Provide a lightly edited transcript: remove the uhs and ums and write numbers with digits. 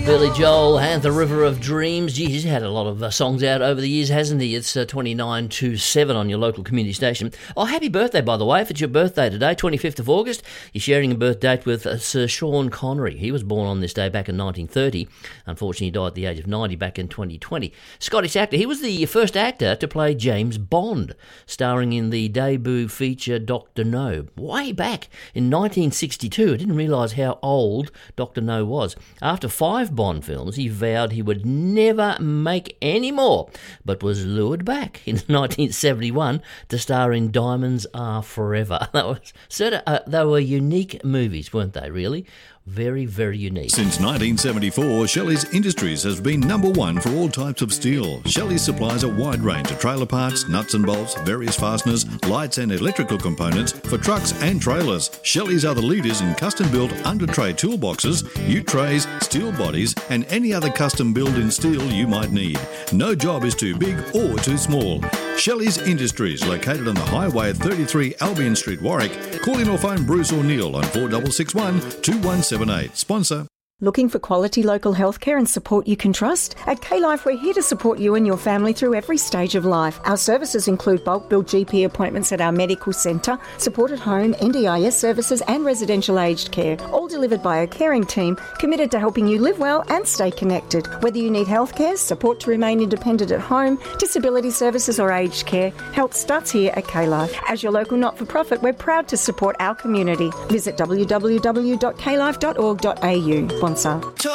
Billy Joel and the River of Dreams. Geez, he's had a lot of songs out over the years, hasn't he? It's 29 to 7 on your local community station. Oh, happy birthday, by the way. If it's your birthday today, 25th of August, you're sharing a birth date with Sir Sean Connery. He was born on this day back in 1930. Unfortunately, he died at the age of 90 back in 2020. Scottish actor. He was the first actor to play James Bond, starring in the debut feature Dr. No, way back in 1962. I didn't realise how old Dr. No was. After 5 Bond films, he vowed he would never make any more, but was lured back in 1971 to star in Diamonds Are Forever. They were unique movies, weren't they, really? Very, very unique. Since 1974, Shelley's Industries has been number one for all types of steel. Shelley's supplies a wide range of trailer parts, nuts and bolts, various fasteners, lights and electrical components for trucks and trailers. Shelley's are the leaders in custom-built under-tray toolboxes, U-trays, steel bodies and any other custom-build in steel you might need. No job is too big or too small. Shelley's Industries, located on the highway at 33 Albion Street, Warwick. Call in or phone Bruce or Neil on 4661 2178. Sponsor. Looking for quality local healthcare and support you can trust? At K-Life, we're here to support you and your family through every stage of life. Our services include bulk bill GP appointments at our medical centre, support at home, NDIS services and residential aged care, all delivered by a caring team committed to helping you live well and stay connected. Whether you need healthcare, support to remain independent at home, disability services or aged care, help starts here at K-Life. As your local not-for-profit, we're proud to support our community. Visit www.klife.org.au. Sponsor.